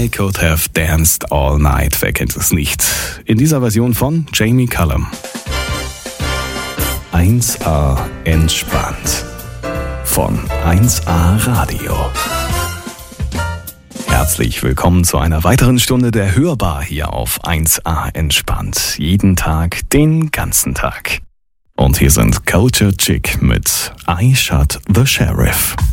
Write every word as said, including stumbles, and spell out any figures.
I Could Have Danced All Night, wer kennt es nicht? In dieser Version von Jamie Cullum. eins A entspannt von eins A Radio. Herzlich willkommen zu einer weiteren Stunde der Hörbar hier auf eins A entspannt. Jeden Tag, den ganzen Tag. Und hier sind Culture Chick mit I Shot the Sheriff.